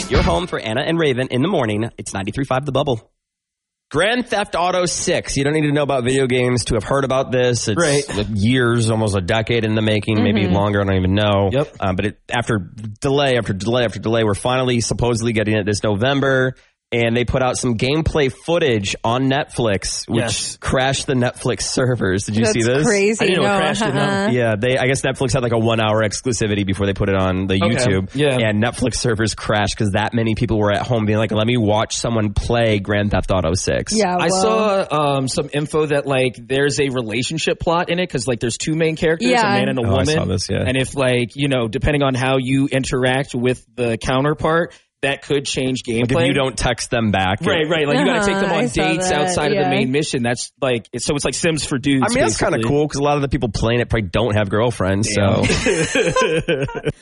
Your home for Anna and Raven in the morning. It's 93.5 The Bubble. Grand Theft Auto 6. You don't need to know about video games to have heard about this. It's years, almost a decade in the making, maybe longer. I don't even know. Yep. But after delay, we're finally supposedly getting it this November. And they put out some gameplay footage on Netflix, which crashed the Netflix servers. Did you see this? That's crazy. I didn't know it crashed it, no. Yeah, I guess Netflix had like a 1 hour exclusivity before they put it on the YouTube. Yeah. And Netflix servers crashed because that many people were at home being like, let me watch someone play Grand Theft Auto 6. Yeah, I saw some info that like there's a relationship plot in it because like there's two main characters, a man and a woman. I saw this, yeah. And if like, you know, depending on how you interact with the counterpart, that could change gameplay. Like if you don't text them back. Right. Like you got to take them on I saw dates that, outside of the main mission. That's like, so it's like Sims for dudes. I mean, that's kind of cool because a lot of the people playing it probably don't have girlfriends. So